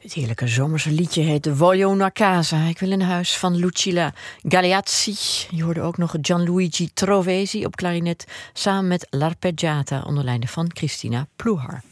Het heerlijke zomerse liedje heet de Voglio una casa. Ik wil een huis van Lucilla Galeazzi. Je hoorde ook nog Gianluigi Trovesi op klarinet samen met L'Arpeggiata onder leiding van Christina Ploehar.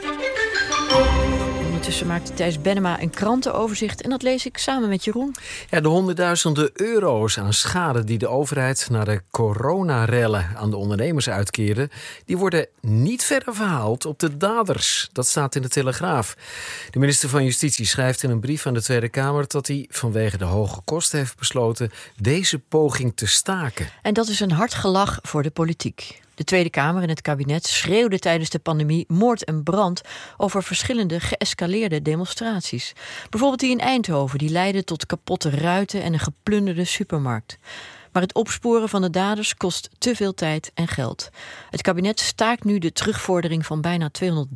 Ondertussen maakte Thijs Bennema een krantenoverzicht en dat lees ik samen met Jeroen. Ja, de honderdduizenden euro's aan schade die de overheid na de coronarellen aan de ondernemers uitkeerde, die worden niet verder verhaald op de daders. Dat staat in de Telegraaf. De minister van Justitie schrijft in een brief aan de Tweede Kamer dat hij vanwege de hoge kosten heeft besloten deze poging te staken. En dat is een hard gelach voor de politiek. De Tweede Kamer en het kabinet schreeuwden tijdens de pandemie moord en brand over verschillende geëscaleerde demonstraties. Bijvoorbeeld die in Eindhoven, die leidden tot kapotte ruiten en een geplunderde supermarkt. Maar het opsporen van de daders kost te veel tijd en geld. Het kabinet staakt nu de terugvordering van bijna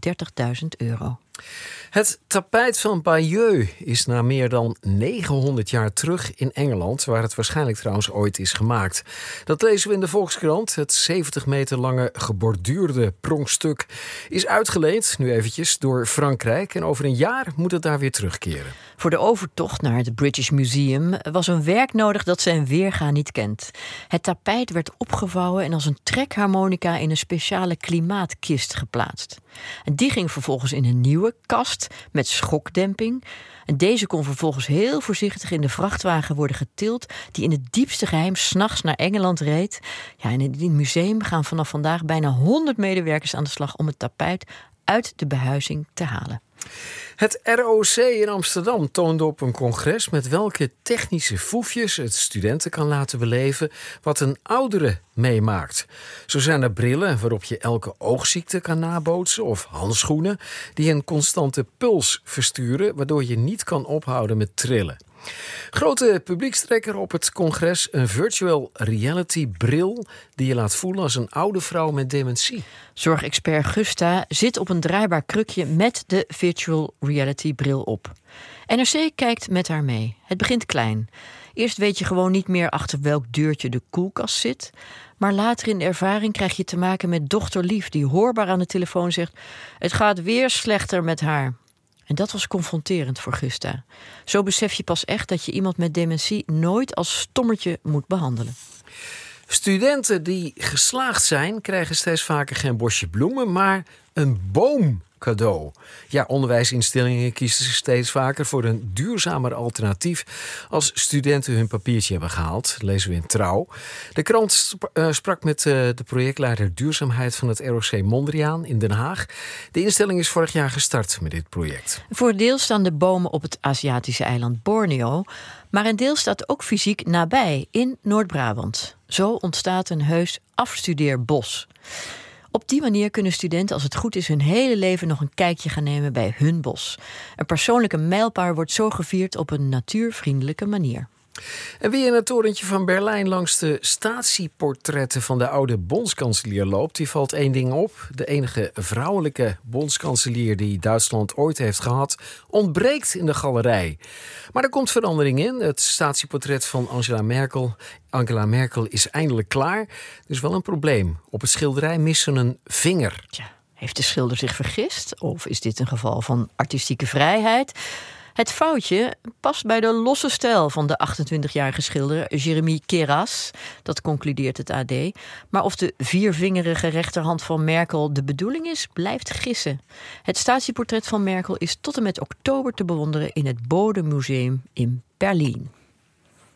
€230.000. Het tapijt van Bayeux is na meer dan 900 jaar terug in Engeland, waar het waarschijnlijk trouwens ooit is gemaakt. Dat lezen we in de Volkskrant. Het 70 meter lange geborduurde pronkstuk is uitgeleend, nu eventjes, door Frankrijk. En over een jaar moet het daar weer terugkeren. Voor de overtocht naar het British Museum was een werk nodig dat zijn weerga niet kent. Het tapijt werd opgevouwen en als een trekharmonica in een speciale klimaatkist geplaatst. En die ging vervolgens in een nieuwe kast met schokdemping. En deze kon vervolgens heel voorzichtig in de vrachtwagen worden getild die in het diepste geheim 's nachts naar Engeland reed. Ja, en in het museum gaan vanaf vandaag bijna 100 medewerkers aan de slag om het tapijt uit de behuizing te halen. Het ROC in Amsterdam toonde op een congres met welke technische foefjes het studenten kan laten beleven wat een oudere meemaakt. Zo zijn er brillen waarop je elke oogziekte kan nabootsen of handschoenen die een constante puls versturen waardoor je niet kan ophouden met trillen. Grote publiekstrekker op het congres, een virtual reality bril die je laat voelen als een oude vrouw met dementie. Zorgexpert Gusta zit op een draaibaar krukje met de virtual reality bril op. NRC kijkt met haar mee. Het begint klein. Eerst weet je gewoon niet meer achter welk deurtje de koelkast zit. Maar later in de ervaring krijg je te maken met dochter Lief die hoorbaar aan de telefoon zegt: het gaat weer slechter met haar. En dat was confronterend voor Gusta. Zo besef je pas echt dat je iemand met dementie nooit als stommertje moet behandelen. Studenten die geslaagd zijn, krijgen steeds vaker geen bosje bloemen, maar een boom cadeau. Ja, onderwijsinstellingen kiezen steeds vaker voor een duurzamer alternatief als studenten hun papiertje hebben gehaald. Dat lezen we in Trouw. De krant sprak met de projectleider duurzaamheid van het ROC Mondriaan in Den Haag. De instelling is vorig jaar gestart met dit project. Voor een deel staan de bomen op het Aziatische eiland Borneo, maar een deel staat ook fysiek nabij in Noord-Brabant. Zo ontstaat een heus afstudeerbos. Op die manier kunnen studenten, als het goed is, hun hele leven nog een kijkje gaan nemen bij hun bos. Een persoonlijke mijlpaal wordt zo gevierd op een natuurvriendelijke manier. En wie in het torentje van Berlijn langs de statieportretten van de oude bondskanselier loopt, die valt één ding op. De enige vrouwelijke bondskanselier die Duitsland ooit heeft gehad, ontbreekt in de galerij. Maar er komt verandering in. Het statieportret van Angela Merkel is eindelijk klaar. Er is wel een probleem. Op het schilderij missen een vinger. Tja, heeft de schilder zich vergist? Of is dit een geval van artistieke vrijheid? Het foutje past bij de losse stijl van de 28-jarige schilder Jeremy Keras. Dat concludeert het AD. Maar of de viervingerige rechterhand van Merkel de bedoeling is, blijft gissen. Het statieportret van Merkel is tot en met oktober te bewonderen in het Bode Museum in Berlijn.